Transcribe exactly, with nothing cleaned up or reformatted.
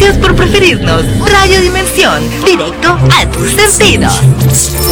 Gracias por preferirnos. Radio Dimensión, directo a tus sentidos.